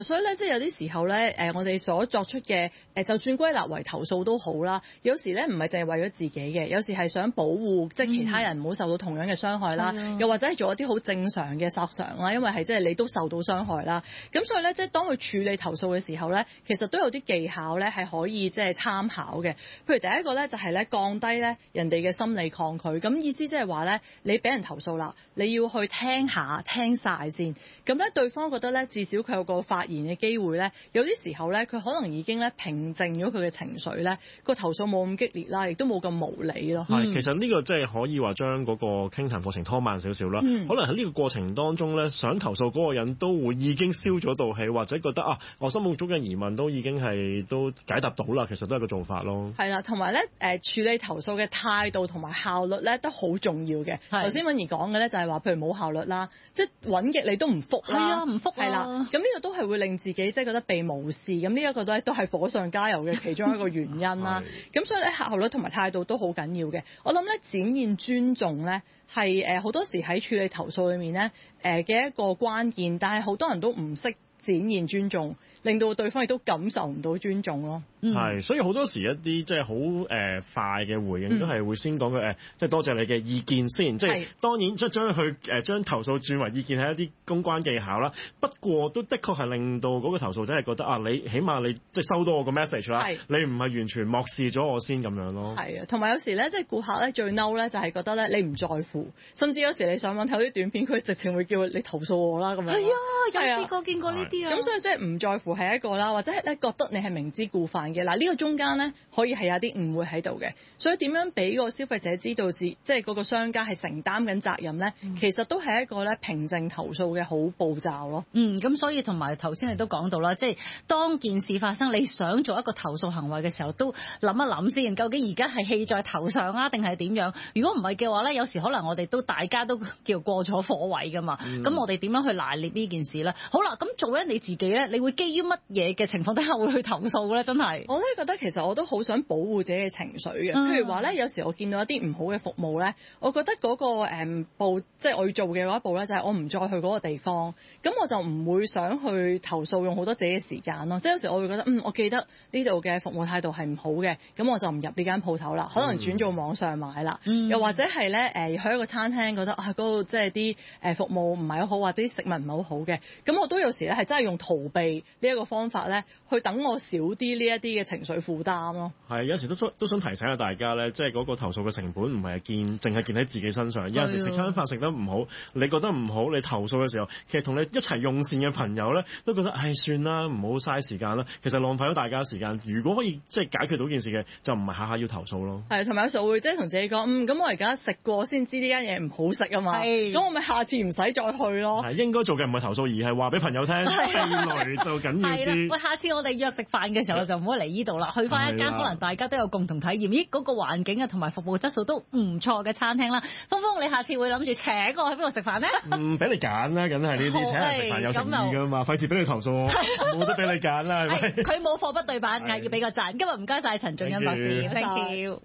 所以咧，即係有啲時候咧，我哋所作出嘅就算歸納為投訴都好啦，有時咧唔係淨係為咗自己嘅，有時係想保護即係其他人唔好受到同樣嘅傷害啦，又或者係做一啲好正常嘅索償啦，因為係即係你都受到傷害啦。咁所以咧，即係當佢處理投訴嘅時候咧，其實都有啲技巧咧係可以即係參考嘅。譬如第一個咧就係咧降低咧人哋嘅心理抗拒，咁意思即係話咧你俾人投訴啦，你要去聽晒先，咁咧對方覺得咧至少佢有個發言嘅機會咧，有啲時候咧佢可能已經咧平靜咗佢嘅情緒咧，個投訴冇咁激烈啦，亦都冇咁無理咯。 係，其實呢個即係可以話將嗰個傾談過程拖慢少少啦。可能喺呢個過程當中咧，想投訴嗰個人都會已經消咗道氣，或者覺得啊，我心目中嘅疑問都已經係都解答到啦，其實都係個做法咯。 係啦，同埋咧處理投訴嘅態度同埋效率咧都好重要嘅。頭先敏儀講嘅咧就係話，譬如冇效率啦，即係揾極你都唔覆啦， 係啊，唔覆係啦，咁呢個都係會令自己即係覺得被無視，咁呢一個都係火上加油嘅其中一個原因啦。咁所以咧效率同埋態度都好緊要嘅。我諗咧展現尊重咧係好多時喺處理投訴裏面咧嘅一個關鍵，但係好多人都唔識展現尊重，令到對方亦都感受唔到尊重咯。 係，所以好多時一啲即係好快嘅回應都係會先講佢即係多謝你嘅意見先，即係當然即係將佢將投訴轉為意見係一啲公關技巧啦。不過都的確係令到嗰個投訴者係覺得啊，你起碼你即係收到我個 message 啦，你唔係完全漠視咗我先咁樣咯。係啊， 同埋有時咧，即係顧客咧最嬲咧就係覺得咧你唔在乎，甚至有時你上網睇啲短片，佢直情會叫你投訴我啦咁樣。 係啊，有試過見過呢啲啊。 咁所以即係唔在乎係一個啦，或者係咧覺得你係明知故犯嘅。嗱，呢個中間咧可以係有啲誤會喺度嘅，所以點樣俾個消費者知道即係嗰個商家係承擔緊責任咧，其實都係一個咧平靜投訴嘅好步驟咯。 咁所以同埋頭先你都講到啦，即係當件事發生，你想做一個投訴行為嘅時候，都諗一諗先，究竟而家係氣在頭上啊，定係點樣？如果唔係嘅話咧，有時可能我哋大家都叫過咗火位噶嘛。咁我哋點樣去拿捏呢件事咧？好啦，咁做緊你自己咧，你會基於乜嘢嘅情況底下會去投訴咧？真係我咧覺得其實我都好想保護自己嘅情緒嘅。譬如話咧，有時我見到一啲唔好嘅服務咧，我覺得嗰個步即係我要做嘅嗰一步咧，就係我唔再去嗰個地方，咁我就唔會想去投訴，用好多自己嘅時間咯。即係有時我會覺得我記得呢度嘅服務態度係唔好嘅，咁我就唔入呢間鋪頭啦，可能轉做網上買啦。又或者係咧去一個餐廳覺得嗰度即係啲服務唔係好好，或者啲食物唔係好好嘅，咁我都有時咧係真係用逃避呢一個方法咧，去等我少啲呢一啲嘅情緒負擔咯。 係，有時都想提醒下大家咧，即係嗰個投訴嘅成本唔係淨係建喺自己身上。有時食餐飯食得唔好，你覺得唔好，你投訴嘅時候，其實同你一齊用膳嘅朋友咧，都覺得算啦，唔好嘥時間啦。其實浪費咗大家時間。如果可以即係解決到件事嘅，就唔係下下要投訴咯。 係，同埋有時候會即係同自己講，咁我而家食過先知呢間嘢唔好食啊嘛。咁我咪下次唔使再去咯。 係，應該做嘅唔係投訴，而係話俾朋友聽，避雷就緊要啲。 喂，下次我哋約食飯嘅時候就唔好嚟呢度啦，去翻一間可能大家都有共同體驗，咦嗰個環境啊同埋服務質素都唔錯嘅餐廳啦。峰峰，你下次會諗住請我去邊度食飯咧？俾你揀啦，梗係呢啲請人食飯有誠意㗎嘛，費事俾你投訴我，冇得俾你揀啦，係咪？ 佢冇貨不對版，要俾個讚。今日唔該晒陳俊欣博士 ，thank you。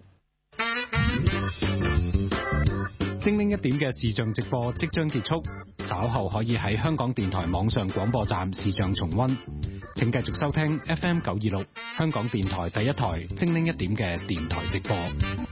精靈一點嘅視像直播即將結束，稍後可以喺香港電台網上廣播站視像重溫。請繼續收聽 FM 926香港電台第一台精靈一點嘅電台直播。